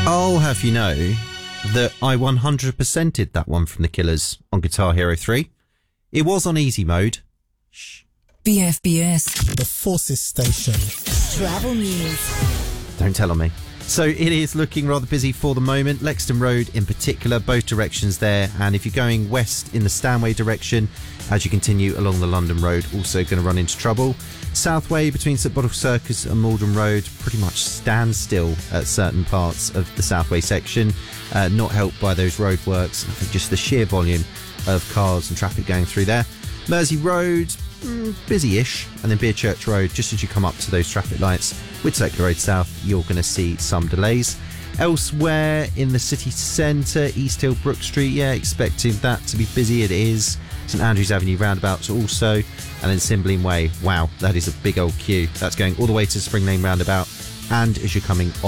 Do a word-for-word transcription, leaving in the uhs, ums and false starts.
I'll have you know that I one hundred percented that one from The Killers on Guitar Hero three. It was on easy mode. Shh. B F B S. The Forces Station. Travel news. Don't tell on me. So it is looking rather busy for the moment. Lexington Road in particular, both directions there. And if you're going west in the Stanway direction, as you continue along the London Road, also going to run into trouble. Southway between St Botolph Circus and Malden Road, pretty much standstill at certain parts of the Southway section. Uh, not helped by those roadworks. I think just the sheer volume of cars and traffic going through there. Mersey Road, mm, busy-ish. And then Beerchurch Road, just as you come up to those traffic lights with Circular Road South, you're going to see some delays. Elsewhere in the city centre, East Hill, Brook Street, yeah, expecting that to be busy. It is. St Andrews Avenue roundabouts also. And then Cymbeline Way, wow, that is a big old queue. That's going all the way to Spring Lane roundabout. And as you're coming